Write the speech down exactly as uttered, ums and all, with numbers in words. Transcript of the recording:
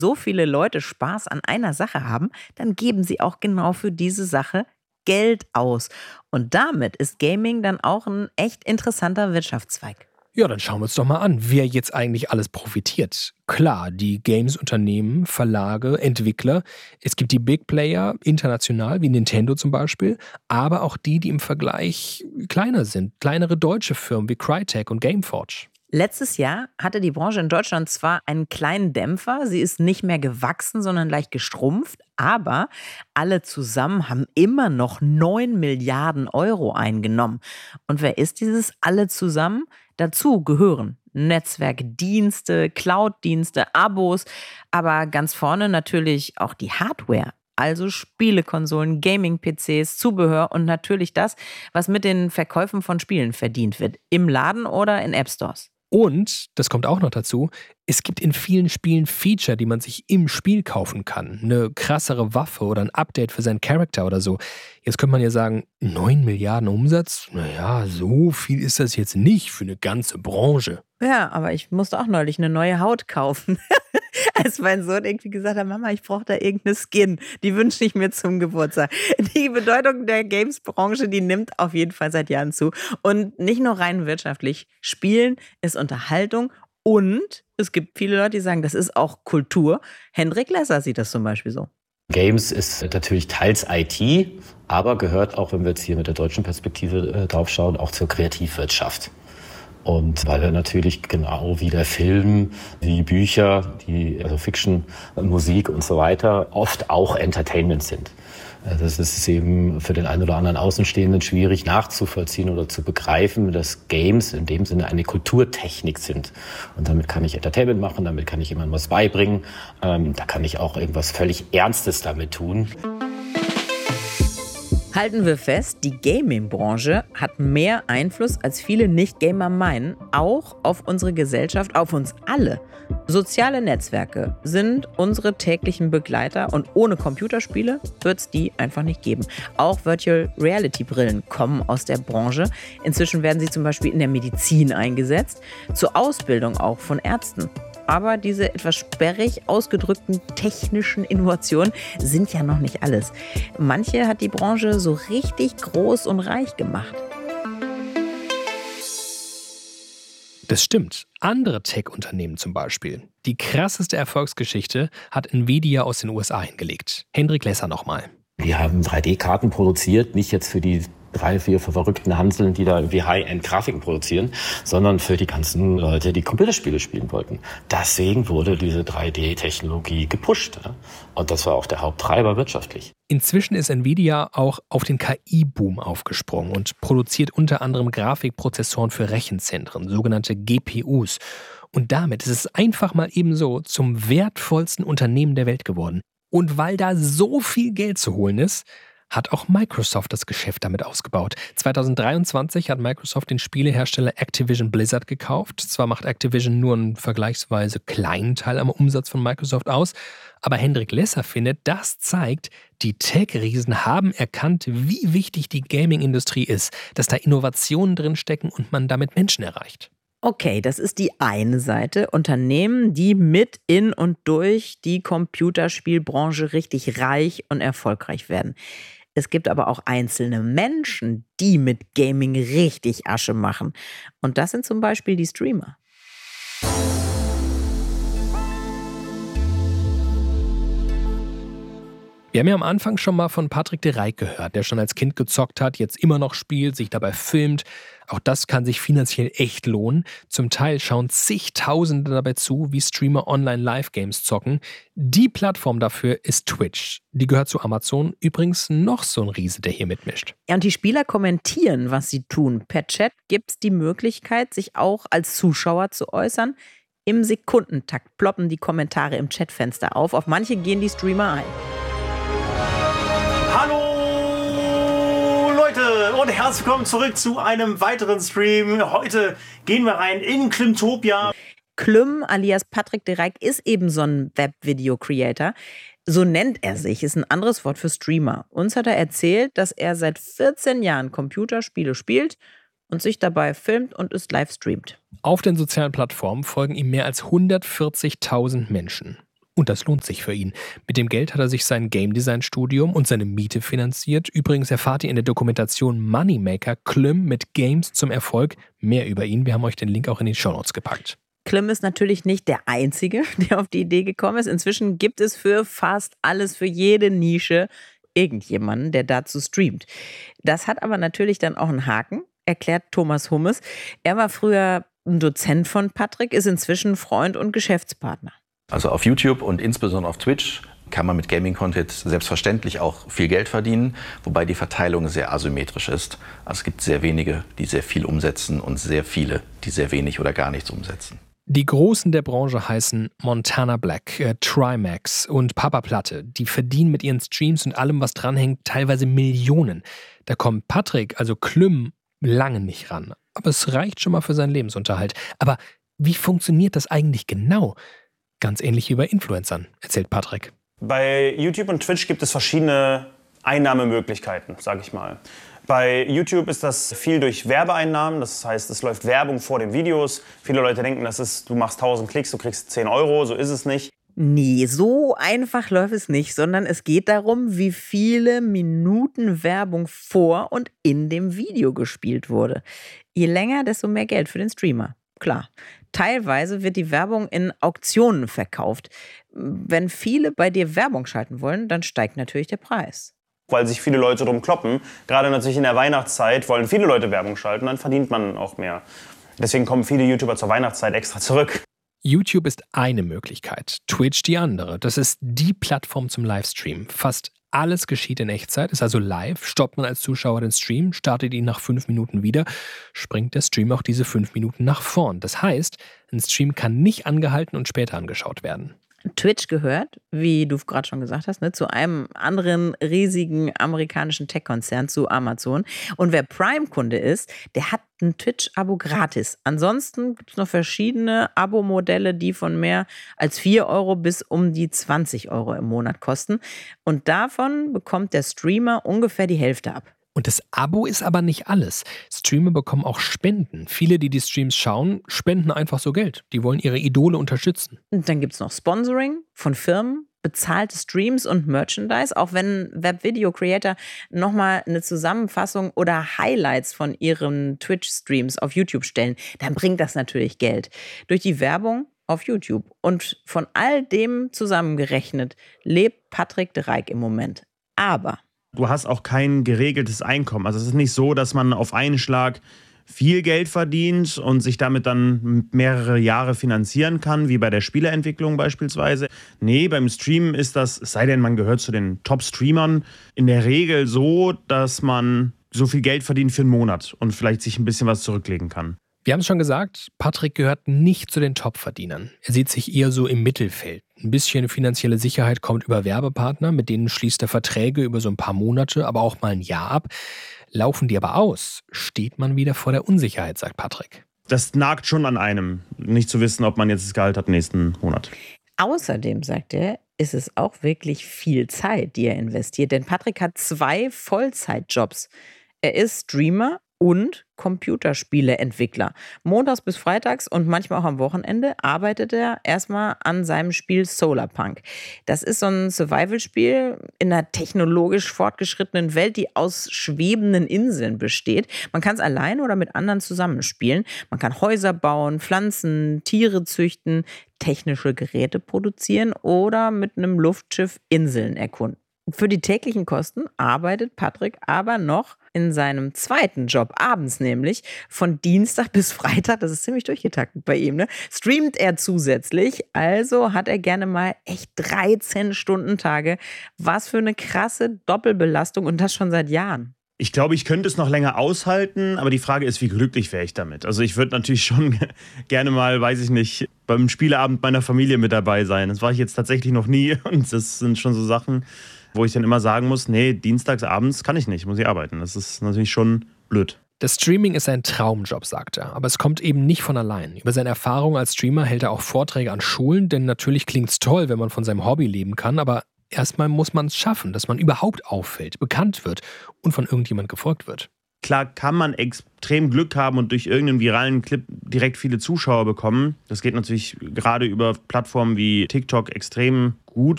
so viele Leute Spaß an einer Sache haben, dann geben sie auch genau für diese Sache Geld aus. Und damit ist Gaming dann auch ein echt interessanter Wirtschaftszweig. Ja, dann schauen wir uns doch mal an, wer jetzt eigentlich alles profitiert. Klar, die Games-Unternehmen, Verlage, Entwickler. Es gibt die Big Player international, wie Nintendo zum Beispiel, aber auch die, die im Vergleich kleiner sind. Kleinere deutsche Firmen wie Crytek und Gameforge. Letztes Jahr hatte die Branche in Deutschland zwar einen kleinen Dämpfer, sie ist nicht mehr gewachsen, sondern leicht geschrumpft, aber alle zusammen haben immer noch neun Milliarden Euro eingenommen. Und wer ist dieses alle zusammen? Dazu gehören Netzwerkdienste, Cloud-Dienste, Abos, aber ganz vorne natürlich auch die Hardware. Also Spielekonsolen, Gaming-P Cs, Zubehör und natürlich das, was mit den Verkäufen von Spielen verdient wird. Im Laden oder in App-Stores. Und, das kommt auch noch dazu, es gibt in vielen Spielen Feature, die man sich im Spiel kaufen kann. Eine krassere Waffe oder ein Update für seinen Charakter oder so. Jetzt könnte man ja sagen, neun Milliarden Umsatz? Naja, so viel ist das jetzt nicht für eine ganze Branche. Ja, aber ich musste auch neulich eine neue Haut kaufen. Als mein Sohn irgendwie gesagt hat, Mama, ich brauche da irgendeine Skin. Die wünsche ich mir zum Geburtstag. Die Bedeutung der Games-Branche, die nimmt auf jeden Fall seit Jahren zu. Und nicht nur rein wirtschaftlich. Spielen ist Unterhaltung und es gibt viele Leute, die sagen, das ist auch Kultur. Hendrik Lesser sieht das zum Beispiel so. Games ist natürlich teils I T, aber gehört auch, wenn wir jetzt hier mit der deutschen Perspektive äh, drauf schauen, auch zur Kreativwirtschaft. Und weil er natürlich genau wie der Film, wie Bücher, die also Fiction, Musik und so weiter oft auch Entertainment sind. Das ist eben für den einen oder anderen Außenstehenden schwierig nachzuvollziehen oder zu begreifen, dass Games in dem Sinne eine Kulturtechnik sind. Und damit kann ich Entertainment machen, damit kann ich jemandem was beibringen, ähm, da kann ich auch irgendwas völlig Ernstes damit tun. Halten wir fest, die Gaming-Branche hat mehr Einfluss, als viele Nicht-Gamer meinen, auch auf unsere Gesellschaft, auf uns alle. Soziale Netzwerke sind unsere täglichen Begleiter und ohne Computerspiele wird es die einfach nicht geben. Auch Virtual Reality Brillen kommen aus der Branche. Inzwischen werden sie zum Beispiel in der Medizin eingesetzt, zur Ausbildung auch von Ärzten. Aber diese etwas sperrig ausgedrückten technischen Innovationen sind ja noch nicht alles. Manche hat die Branche so richtig groß und reich gemacht. Das stimmt. Andere Tech-Unternehmen zum Beispiel. Die krasseste Erfolgsgeschichte hat Nvidia aus den U S A hingelegt. Hendrik Lesser nochmal. Die haben drei D-Karten produziert, nicht jetzt für die drei, vier verrückten Hanseln, die da irgendwie High-End-Grafiken produzieren, sondern für die ganzen Leute, die Computerspiele spielen wollten. Deswegen wurde diese drei D-Technologie gepusht. Und das war auch der Haupttreiber wirtschaftlich. Inzwischen ist Nvidia auch auf den K I-Boom aufgesprungen und produziert unter anderem Grafikprozessoren für Rechenzentren, sogenannte G P Us. Und damit ist es einfach mal eben so zum wertvollsten Unternehmen der Welt geworden. Und weil da so viel Geld zu holen ist, hat auch Microsoft das Geschäft damit ausgebaut. zwanzig dreiundzwanzig hat Microsoft den Spielehersteller Activision Blizzard gekauft. Zwar macht Activision nur einen vergleichsweise kleinen Teil am Umsatz von Microsoft aus, aber Hendrik Lesser findet, das zeigt, die Tech-Riesen haben erkannt, wie wichtig die Gaming-Industrie ist, dass da Innovationen drinstecken und man damit Menschen erreicht. Okay, das ist die eine Seite. Unternehmen, die mit in und durch die Computerspielbranche richtig reich und erfolgreich werden. Es gibt aber auch einzelne Menschen, die mit Gaming richtig Asche machen. Und das sind zum Beispiel die Streamer. Wir haben ja am Anfang schon mal von Patrick de Rijk gehört, der schon als Kind gezockt hat, jetzt immer noch spielt, sich dabei filmt. Auch das kann sich finanziell echt lohnen. Zum Teil schauen zigtausende dabei zu, wie Streamer online Live-Games zocken. Die Plattform dafür ist Twitch. Die gehört zu Amazon. Übrigens noch so ein Riese, der hier mitmischt. Ja, und die Spieler kommentieren, was sie tun. Per Chat gibt es die Möglichkeit, sich auch als Zuschauer zu äußern. Im Sekundentakt ploppen die Kommentare im Chatfenster auf. Auf manche gehen die Streamer ein. Hallo Leute und herzlich willkommen zurück zu einem weiteren Stream. Heute gehen wir rein in Klimtopia. Klüm alias Patrick de Rijk ist eben so ein Web-Video-Creator. So nennt er sich, ist ein anderes Wort für Streamer. Uns hat er erzählt, dass er seit vierzehn Jahren Computerspiele spielt und sich dabei filmt und es live streamt. Auf den sozialen Plattformen folgen ihm mehr als hundertvierzigtausend Menschen. Und das lohnt sich für ihn. Mit dem Geld hat er sich sein Game Design Studium und seine Miete finanziert. Übrigens erfahrt ihr in der Dokumentation Moneymaker Klim mit Games zum Erfolg mehr über ihn. Wir haben euch den Link auch in die Shownotes gepackt. Klim ist natürlich nicht der Einzige, der auf die Idee gekommen ist. Inzwischen gibt es für fast alles, für jede Nische irgendjemanden, der dazu streamt. Das hat aber natürlich dann auch einen Haken, erklärt Thomas Hummes. Er war früher ein Dozent von Patrick, ist inzwischen Freund und Geschäftspartner. Also auf YouTube und insbesondere auf Twitch kann man mit Gaming-Content selbstverständlich auch viel Geld verdienen, wobei die Verteilung sehr asymmetrisch ist. Also es gibt sehr wenige, die sehr viel umsetzen und sehr viele, die sehr wenig oder gar nichts umsetzen. Die Großen der Branche heißen Montana Black, äh, Trimax und Papa Platte. Die verdienen mit ihren Streams und allem, was dranhängt, teilweise Millionen. Da kommt Patrick, also Klim, lange nicht ran. Aber es reicht schon mal für seinen Lebensunterhalt. Aber wie funktioniert das eigentlich genau? Ganz ähnlich wie bei Influencern, erzählt Patrick. Bei YouTube und Twitch gibt es verschiedene Einnahmemöglichkeiten, sage ich mal. Bei YouTube ist das viel durch Werbeeinnahmen, das heißt, es läuft Werbung vor den Videos. Viele Leute denken, das ist, du machst tausend Klicks, du kriegst zehn Euro, so ist es nicht. Nee, so einfach läuft es nicht, sondern es geht darum, wie viele Minuten Werbung vor und in dem Video gespielt wurde. Je länger, desto mehr Geld für den Streamer. Klar. Teilweise wird die Werbung in Auktionen verkauft. Wenn viele bei dir Werbung schalten wollen, dann steigt natürlich der Preis. Weil sich viele Leute drum kloppen. Gerade natürlich in der Weihnachtszeit wollen viele Leute Werbung schalten, dann verdient man auch mehr. Deswegen kommen viele YouTuber zur Weihnachtszeit extra zurück. YouTube ist eine Möglichkeit, Twitch die andere. Das ist die Plattform zum Livestream. Fast alles geschieht in Echtzeit, ist also live. Stoppt man als Zuschauer den Stream, startet ihn nach fünf Minuten wieder, springt der Stream auch diese fünf Minuten nach vorn. Das heißt, ein Stream kann nicht angehalten und später angeschaut werden. Twitch gehört, wie du gerade schon gesagt hast, ne, zu einem anderen riesigen amerikanischen Tech-Konzern, zu Amazon. Und wer Prime-Kunde ist, der hat ein Twitch-Abo gratis. Ansonsten gibt es noch verschiedene Abo-Modelle, die von mehr als vier Euro bis um die zwanzig Euro im Monat kosten. Und davon bekommt der Streamer ungefähr die Hälfte ab. Und das Abo ist aber nicht alles. Streamer bekommen auch Spenden. Viele, die die Streams schauen, spenden einfach so Geld. Die wollen ihre Idole unterstützen. Und dann gibt es noch Sponsoring von Firmen, bezahlte Streams und Merchandise. Auch wenn Web-Video-Creator nochmal eine Zusammenfassung oder Highlights von ihren Twitch-Streams auf YouTube stellen, dann bringt das natürlich Geld. Durch die Werbung auf YouTube. Und von all dem zusammengerechnet lebt Patrick de Rijk im Moment. Aber du hast auch kein geregeltes Einkommen. Also es ist nicht so, dass man auf einen Schlag viel Geld verdient und sich damit dann mehrere Jahre finanzieren kann, wie bei der Spieleentwicklung beispielsweise. Nee, beim Streamen ist das, es sei denn, man gehört zu den Top-Streamern, in der Regel so, dass man so viel Geld verdient für einen Monat und vielleicht sich ein bisschen was zurücklegen kann. Wir haben es schon gesagt, Patrick gehört nicht zu den Top-Verdienern. Er sieht sich eher so im Mittelfeld. Ein bisschen finanzielle Sicherheit kommt über Werbepartner, mit denen schließt er Verträge über so ein paar Monate, aber auch mal ein Jahr ab. Laufen die aber aus, steht man wieder vor der Unsicherheit, sagt Patrick. Das nagt schon an einem, nicht zu wissen, ob man jetzt das Gehalt hat nächsten Monat. Außerdem, sagt er, ist es auch wirklich viel Zeit, die er investiert. Denn Patrick hat zwei Vollzeitjobs. Er ist Streamer und Computerspieleentwickler. Montags bis freitags und manchmal auch am Wochenende arbeitet er erstmal an seinem Spiel Solarpunk. Das ist so ein Survival-Spiel in einer technologisch fortgeschrittenen Welt, die aus schwebenden Inseln besteht. Man kann es allein oder mit anderen zusammenspielen. Man kann Häuser bauen, Pflanzen, Tiere züchten, technische Geräte produzieren oder mit einem Luftschiff Inseln erkunden. Für die täglichen Kosten arbeitet Patrick aber noch in seinem zweiten Job, abends nämlich, von Dienstag bis Freitag, das ist ziemlich durchgetaktet bei ihm, ne? Streamt er zusätzlich, also hat er gerne mal echt dreizehn-Stunden-Tage. Was für eine krasse Doppelbelastung und das schon seit Jahren. Ich glaube, ich könnte es noch länger aushalten, aber die Frage ist, wie glücklich wäre ich damit? Also ich würde natürlich schon gerne mal, weiß ich nicht, beim Spieleabend meiner Familie mit dabei sein. Das war ich jetzt tatsächlich noch nie und das sind schon so Sachen, wo ich dann immer sagen muss, nee, dienstags abends kann ich nicht, muss ich arbeiten. Das ist natürlich schon blöd. Das Streaming ist ein Traumjob, sagt er, aber es kommt eben nicht von allein. Über seine Erfahrung als Streamer hält er auch Vorträge an Schulen, denn natürlich klingt's toll, wenn man von seinem Hobby leben kann, aber erstmal muss man es schaffen, dass man überhaupt auffällt, bekannt wird und von irgendjemand gefolgt wird. Klar kann man extrem Glück haben und durch irgendeinen viralen Clip direkt viele Zuschauer bekommen. Das geht natürlich gerade über Plattformen wie TikTok extrem gut.